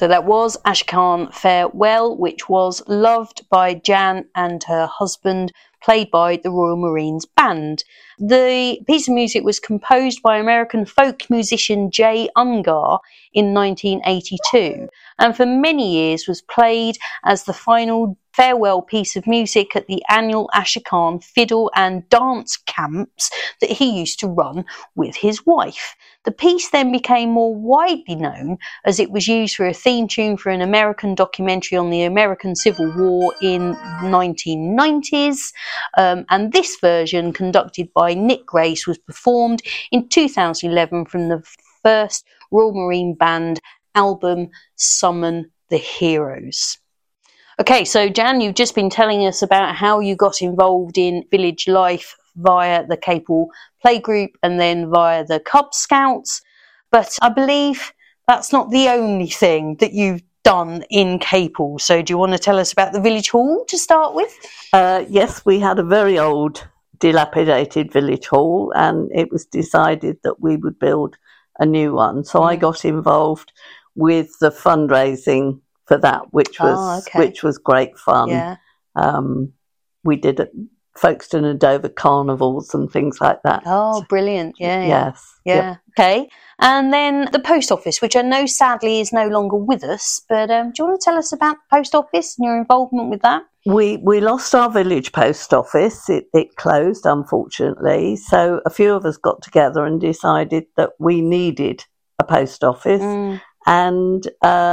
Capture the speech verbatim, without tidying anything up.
So that was Ashkan Farewell, which was loved by Jan and her husband, played by the Royal Marines Band. The piece of music was composed by American folk musician Jay Ungar in nineteen eighty-two, and for many years was played as the final farewell piece of music at the annual Ashkan fiddle and dance camps that he used to run with his wife. The piece then became more widely known as it was used for a theme tune for an American documentary on the American Civil War in the nineteen nineties, um, and this version, conducted by Nick Grace, was performed in two thousand eleven from the first Royal Marine Band album, Summon the Heroes. Okay, so Jan, you've just been telling us about how you got involved in village life via the Capel Playgroup and then via the Cub Scouts, but I believe that's not the only thing that you've done in Capel. So do you want to tell us about the village hall to start with? Uh, yes, we had a very old, dilapidated village hall, and it was decided that we would build a new one. So mm. I got involved with the fundraising for that, which was oh, okay. which was great fun. Yeah. Um, we did it, Folkestone and Dover carnivals and things like that. Oh, brilliant! Yeah, yeah. Yes, yeah. Yep. Okay, and then the post office, which I know sadly is no longer with us. But um, do you want to tell us about the post office and your involvement with that? We we lost our village post office. It, it closed, unfortunately. So a few of us got together and decided that we needed a post office, mm. and. Uh,